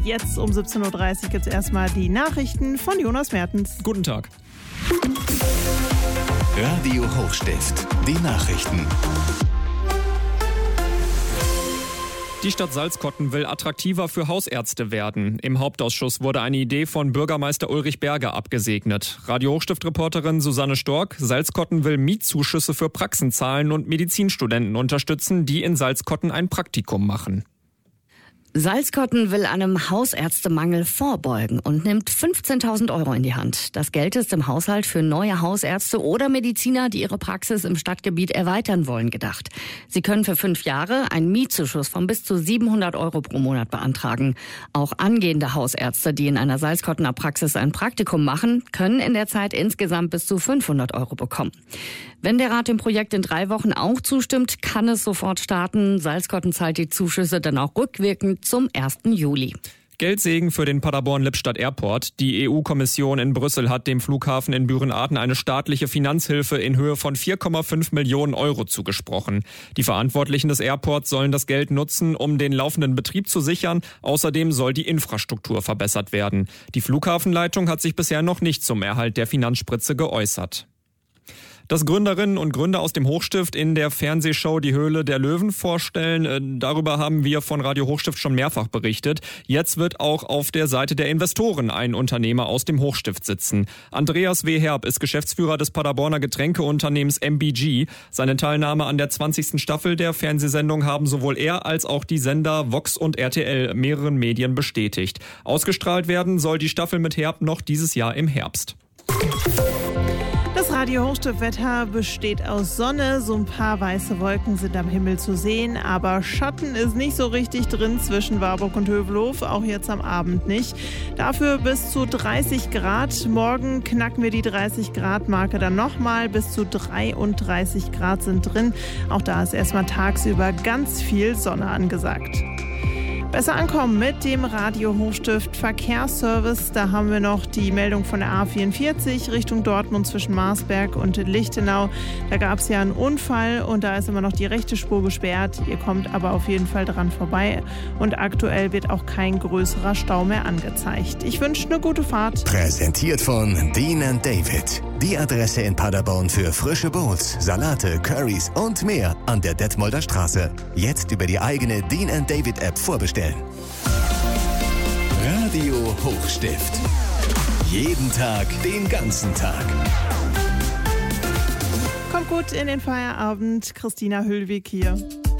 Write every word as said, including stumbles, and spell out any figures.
Jetzt um siebzehn Uhr dreißig gibt es erstmal die Nachrichten von Jonas Mertens. Guten Tag. Radio Hochstift, die Nachrichten. Die Stadt Salzkotten will attraktiver für Hausärzte werden. Im Hauptausschuss wurde eine Idee von Bürgermeister Ulrich Berger abgesegnet. Radio Hochstift-Reporterin Susanne Stork: Salzkotten will Mietzuschüsse für Praxen zahlen und Medizinstudenten unterstützen, die in Salzkotten ein Praktikum machen. Salzkotten will einem Hausärztemangel vorbeugen und nimmt fünfzehntausend Euro in die Hand. Das Geld ist im Haushalt für neue Hausärzte oder Mediziner, die ihre Praxis im Stadtgebiet erweitern wollen, gedacht. Sie können für fünf Jahre einen Mietzuschuss von bis zu siebenhundert Euro pro Monat beantragen. Auch angehende Hausärzte, die in einer Salzkottener Praxis ein Praktikum machen, können in der Zeit insgesamt bis zu fünfhundert Euro bekommen. Wenn der Rat dem Projekt in drei Wochen auch zustimmt, kann es sofort starten. Salzkotten zahlt die Zuschüsse dann auch rückwirkend zum ersten Juli. Geldsegen für den Paderborn-Lippstadt Airport. Die E U-Kommission in Brüssel hat dem Flughafen in Büren-Aden eine staatliche Finanzhilfe in Höhe von vier Komma fünf Millionen Euro zugesprochen. Die Verantwortlichen des Airports sollen das Geld nutzen, um den laufenden Betrieb zu sichern. Außerdem soll die Infrastruktur verbessert werden. Die Flughafenleitung hat sich bisher noch nicht zum Erhalt der Finanzspritze geäußert. Dass Gründerinnen und Gründer aus dem Hochstift in der Fernsehshow Die Höhle der Löwen vorstellen, darüber haben wir von Radio Hochstift schon mehrfach berichtet. Jetzt wird auch auf der Seite der Investoren ein Unternehmer aus dem Hochstift sitzen. Andreas W. Herb ist Geschäftsführer des Paderborner Getränkeunternehmens M B G. Seine Teilnahme an der zwanzigsten Staffel der Fernsehsendung haben sowohl er als auch die Sender Vox und R T L mehreren Medien bestätigt. Ausgestrahlt werden soll die Staffel mit Herb noch dieses Jahr im Herbst. Das Radio Hochstift-Wetter besteht aus Sonne, so ein paar weiße Wolken sind am Himmel zu sehen, aber Schatten ist nicht so richtig drin zwischen Warburg und Hövelhof, auch jetzt am Abend nicht. Dafür bis zu dreißig Grad. Morgen knacken wir die dreißig Grad Marke dann nochmal, bis zu dreiunddreißig Grad sind drin. Auch da ist erstmal tagsüber ganz viel Sonne angesagt. Besser ankommen mit dem Radio Hochstift Verkehrsservice. Da haben wir noch die Meldung von der A vierundvierzig Richtung Dortmund zwischen Marsberg und Lichtenau. Da gab es ja einen Unfall und da ist immer noch die rechte Spur gesperrt. Ihr kommt aber auf jeden Fall dran vorbei und aktuell wird auch kein größerer Stau mehr angezeigt. Ich wünsche eine gute Fahrt. Präsentiert von Dean and David. Die Adresse in Paderborn für frische Bowls, Salate, Currys und mehr an der Detmolder Straße. Jetzt über die eigene Dean and David App vorbestellen. Radio Hochstift. Jeden Tag, den ganzen Tag. Kommt gut in den Feierabend. Christina Hüllwig hier.